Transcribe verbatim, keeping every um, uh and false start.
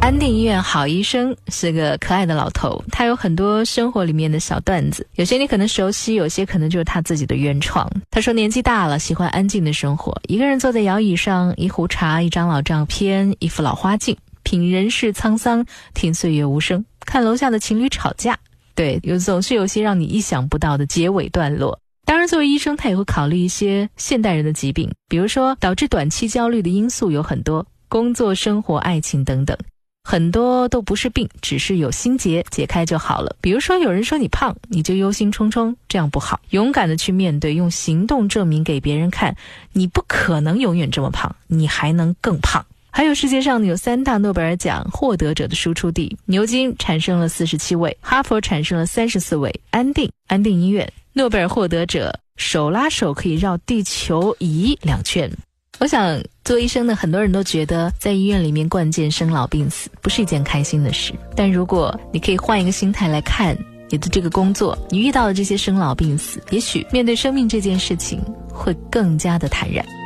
安定医院好医生是个可爱的老头，他有很多生活里面的小段子，有些你可能熟悉，有些可能就是他自己的原创。他说年纪大了，喜欢安静的生活，一个人坐在摇椅上，一壶茶，一张老照片，一副老花镜，品人世沧桑，听岁月无声，看楼下的情侣吵架。对，有总是有些让你意想不到的结尾段落。当然作为医生，他也会考虑一些现代人的疾病，比如说导致短期焦虑的因素有很多，工作、生活、爱情等等，很多都不是病，只是有心结，解开就好了。比如说有人说你胖，你就忧心忡忡，这样不好，勇敢的去面对，用行动证明给别人看，你不可能永远这么胖，你还能更胖。还有世界上有三大诺贝尔奖获得者的输出地，牛津产生了四十七位，哈佛产生了三十四位，安定安定医院诺贝尔获得者手拉手可以绕地球仪两圈。我想做医生的很多人都觉得在医院里面惯见生老病死不是一件开心的事，但如果你可以换一个心态来看你的这个工作，你遇到的这些生老病死，也许面对生命这件事情会更加的坦然。